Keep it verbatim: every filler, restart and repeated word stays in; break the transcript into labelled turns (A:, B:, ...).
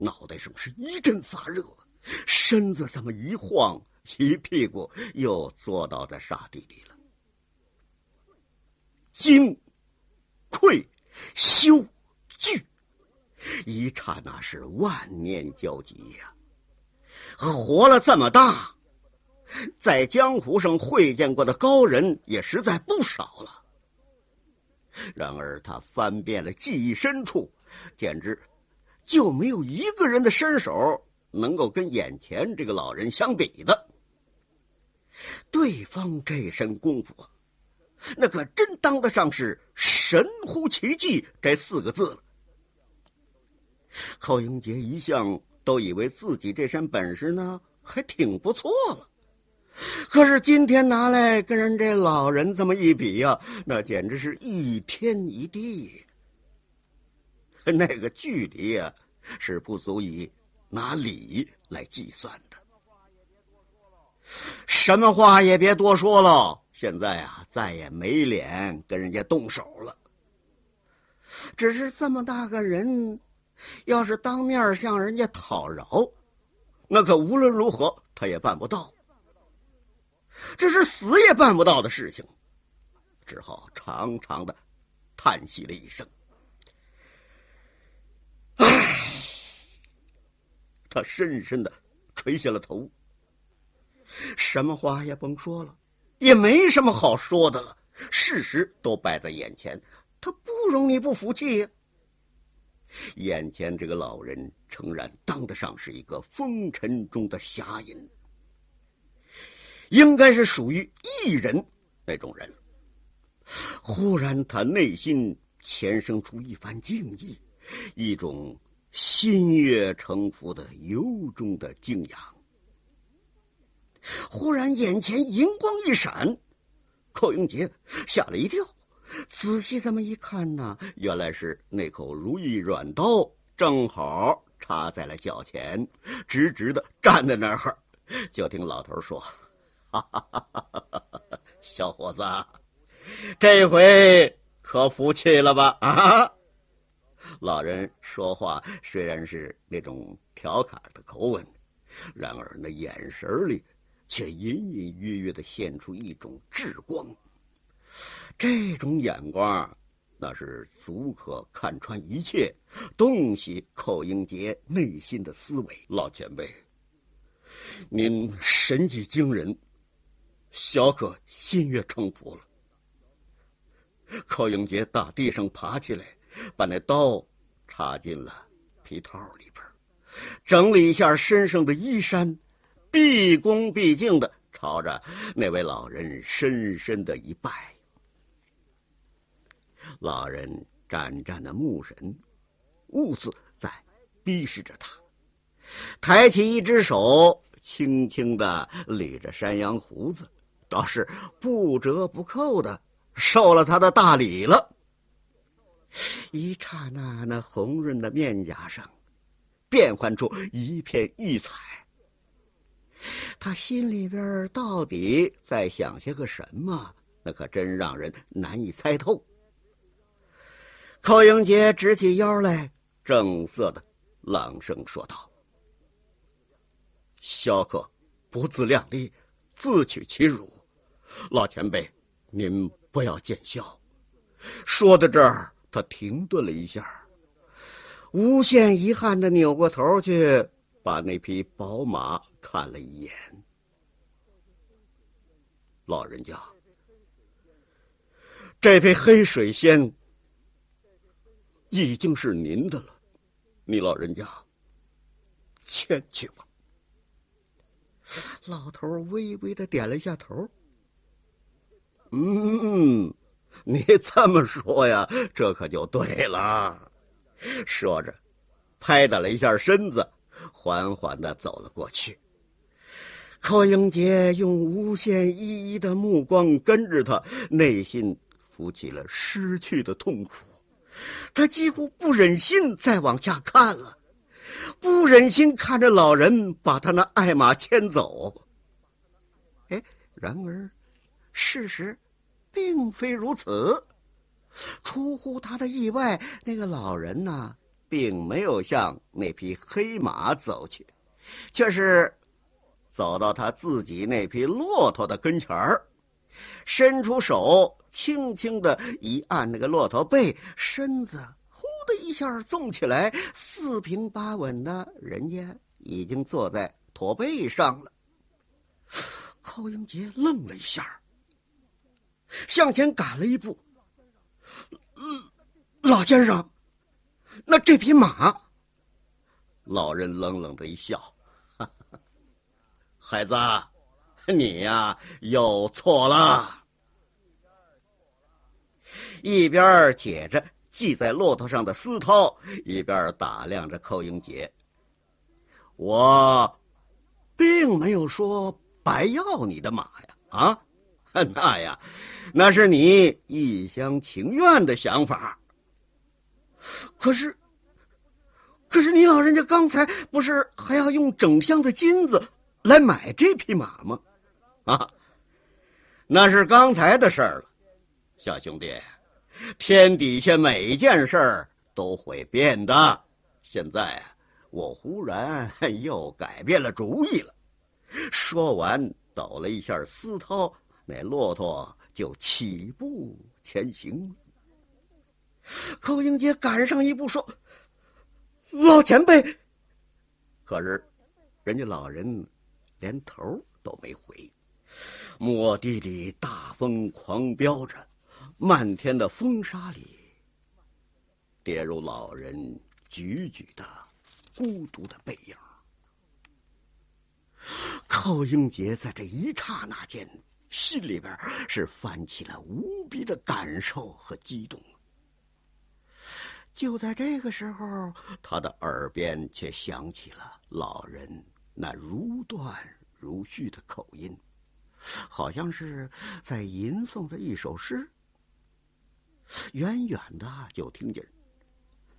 A: 脑袋上是一阵发热，身子这么一晃，一屁股又坐到在沙地里了。惊、愧、羞、惧，一刹那是万念交集呀、啊！活了这么大，在江湖上会见过的高人也实在不少了。然而他翻遍了记忆深处，简直就没有一个人的身手能够跟眼前这个老人相比的。对方这身功夫，那可真当得上是神乎其技这四个字了。寇英杰一向都以为自己这身本事呢还挺不错了，可是今天拿来跟人这老人这么一比呀、啊，那简直是一天一地。那个距离啊，是不足以拿理来计算的。什么话也别多说了，现在啊，再也没脸跟人家动手了。只是这么大个人，要是当面向人家讨饶，那可无论如何他也办不到，这是死也办不到的事情，只好长长的叹息了一声。唉，他深深的垂下了头，什么话也甭说了，也没什么好说的了，事实都摆在眼前，他不容你不服气呀、啊。眼前这个老人诚然当得上是一个风尘中的侠隐，应该是属于艺人那种人。忽然他内心前生出一番敬意，一种心悦诚服的由衷的敬仰。忽然眼前银光一闪，寇英杰吓了一跳，仔细这么一看呢，原来是那口如意软刀正好插在了脚前，直直的站在那儿。就听老头说：“哈哈哈哈哈哈，小伙子，这回可服气了吧？啊！”老人说话虽然是那种调侃的口吻，然而那眼神里却隐隐约约地现出一种智光。这种眼光，那是足可看穿一切，洞悉寇英杰内心的思维。老前辈，您神迹惊人，小可心悦诚服了。寇英杰打地上爬起来，把那刀插进了皮套里边，整理一下身上的衣衫，毕恭毕敬的朝着那位老人深深的一拜。老人战战的目神，兀自在逼视着他，抬起一只手，轻轻的理着山羊胡子，倒是不折不扣的受了他的大礼了。一刹那，那红润的面颊上变换出一片异彩。他心里边到底在想些个什么，那可真让人难以猜透。寇英杰直起腰来，正色的朗声说道：“小可不自量力，自取其辱，老前辈您不要见笑。”说到这儿，他停顿了一下，无限遗憾的扭过头去，把那匹宝马看了一眼。老人家，这匹黑水仙已经是您的了，你老人家牵去吧。老头微微的点了一下头。嗯，你这么说呀，这可就对了。说着，拍打了一下身子，缓缓的走了过去。寇英杰用无限依依的目光跟着他，内心浮起了失去的痛苦。他几乎不忍心再往下看了，不忍心看着老人把他那爱马牵走。哎，然而事实并非如此。出乎他的意外，那个老人呢， 并没有向那匹黑马走去，却是走到他自己那匹骆驼的跟前儿，伸出手轻轻的一按那个骆驼背，身子呼的一下纵起来，四平八稳的，人家已经坐在驼背上了。寇英杰愣了一下，向前赶了一步。老先生，那这匹马？老人冷冷的一笑，哈哈，孩子，你呀又错了。一边解着系在骆驼上的丝绦，一边打量着寇英杰。我并没有说白要你的马呀，啊，那呀，那是你一厢情愿的想法。可是，可是你老人家刚才不是还要用整箱的金子来买这匹马吗？啊，那是刚才的事儿了，小兄弟，天底下每一件事儿都会变的。现在啊，我忽然又改变了主意了。说完，抖了一下丝绦，那骆驼就起步前行了。寇英杰赶上一步说：“老前辈。”可是，人家老人连头都没回。末地里大风狂飙着，漫天的风沙里，跌入老人踽踽的孤独的背影。寇英杰在这一刹那间，心里边是泛起了无比的感受和激动。就在这个时候，他的耳边却响起了老人那如断如续的口音，好像是在吟诵着一首诗。远远的就听见